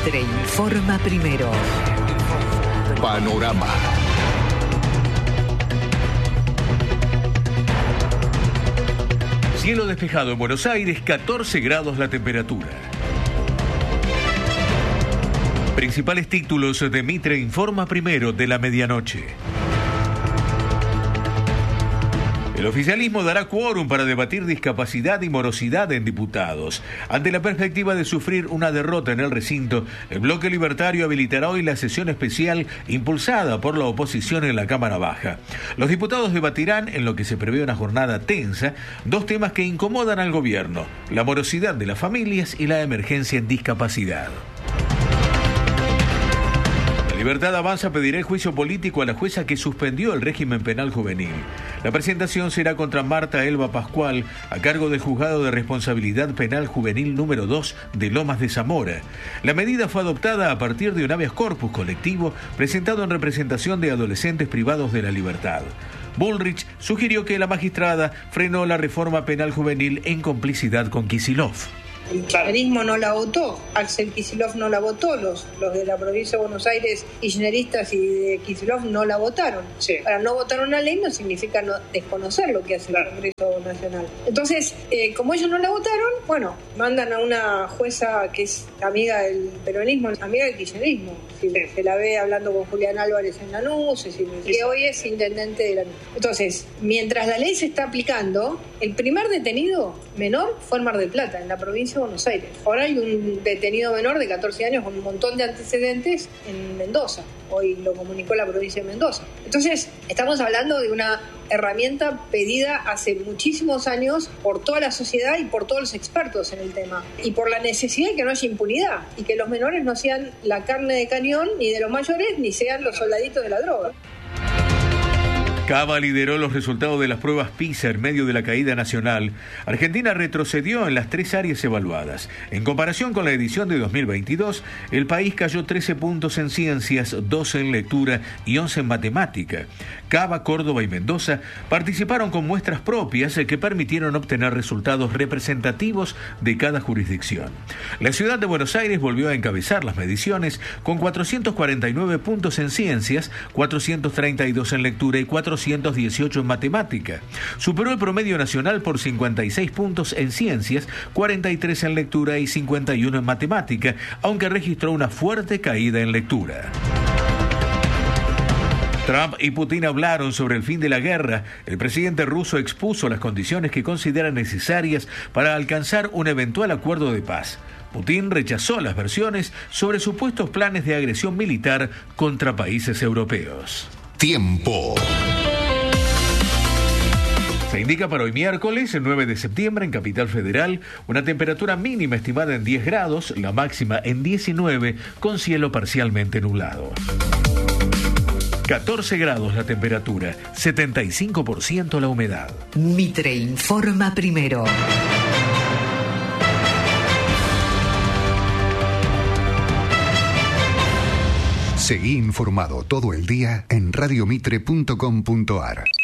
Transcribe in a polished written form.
Mitre informa primero. Panorama. Cielo despejado en Buenos Aires, 14 grados la temperatura. Principales títulos de Mitre informa primero de la medianoche. El oficialismo dará quórum para debatir discapacidad y morosidad en diputados. Ante la perspectiva de sufrir una derrota en el recinto, el bloque libertario habilitará hoy la sesión especial impulsada por la oposición en la Cámara Baja. Los diputados debatirán, en lo que se prevé una jornada tensa, dos temas que incomodan al gobierno: la morosidad de las familias y la emergencia en discapacidad. Libertad Avanza pedirá el juicio político a la jueza que suspendió el régimen penal juvenil. La presentación será contra Marta Elba Pascual, a cargo del Juzgado de Responsabilidad Penal Juvenil número 2 de Lomas de Zamora. La medida fue adoptada a partir de un habeas corpus colectivo presentado en representación de adolescentes privados de la libertad. Bullrich sugirió que la magistrada frenó la reforma penal juvenil en complicidad con Kicillof. El kirchnerismo no la votó, Axel Kicillof no la votó, los de la provincia de Buenos Aires, kirchneristas y de Kicillof no la votaron. Sí. Para no votar una ley no significa no desconocer lo que hace el Congreso Nacional. Entonces, como ellos no la votaron, bueno, mandan a una jueza que es amiga del peronismo, amiga del kirchnerismo. Se la ve hablando con Julián Álvarez en Lanús, que hoy es intendente de Lanús. Entonces, mientras la ley se está aplicando, el primer detenido menor fue en Mar del Plata, en la provincia de Buenos Aires. Ahora hay un detenido menor de 14 años con un montón de antecedentes en Mendoza. Hoy lo comunicó la provincia de Mendoza. Entonces, estamos hablando de una herramienta pedida hace muchísimos años por toda la sociedad y por todos los expertos en el tema. Y por la necesidad de que no haya impunidad y que los menores no sean la carne de cañón ni de los mayores ni sean los soldaditos de la droga. Cava lideró los resultados de las pruebas PISA en medio de la caída nacional. Argentina retrocedió en las 3 áreas evaluadas. En comparación con la edición de 2022, el país cayó 13 puntos en ciencias, 12 en lectura y 11 en matemática. Cava, Córdoba y Mendoza participaron con muestras propias que permitieron obtener resultados representativos de cada jurisdicción. La ciudad de Buenos Aires volvió a encabezar las mediciones con 449 puntos en ciencias, 432 en lectura y 418 en matemática. Superó el promedio nacional por 56 puntos en ciencias, 43 en lectura y 51 en matemática, aunque registró una fuerte caída en lectura. Trump y Putin hablaron sobre el fin de la guerra. El presidente ruso expuso las condiciones que considera necesarias para alcanzar un eventual acuerdo de paz. Putin rechazó las versiones sobre supuestos planes de agresión militar contra países europeos. Tiempo. Se indica para hoy miércoles, el 9 de septiembre, en Capital Federal, una temperatura mínima estimada en 10 grados, la máxima en 19, con cielo parcialmente nublado. 14 grados la temperatura, 75% la humedad. Mitre informa primero. Seguí informado todo el día en radiomitre.com.ar.